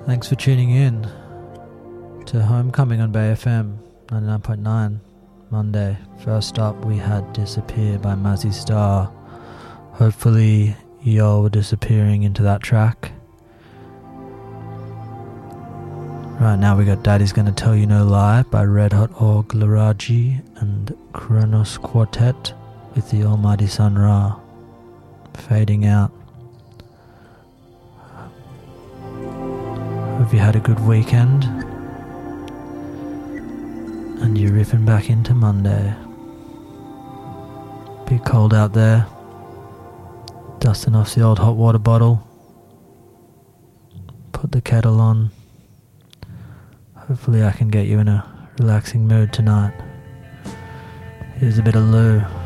Thanks for tuning in to Homecoming on Bay FM 99.9 Monday. First up, we had Disappear by Mazzy Star. Hopefully, y'all were disappearing into that track. Right now, we got Daddy's Gonna Tell You No Lie by Red Hot Org Laraji and Kronos Quartet with the Almighty Sun Ra. Fading out. Hope you had a good weekend and you're riffing back into Monday. Bit cold out there. Dusting off the old hot water bottle. Put the kettle on. Hopefully I can get you in a relaxing mood tonight. Here's a bit of Lou.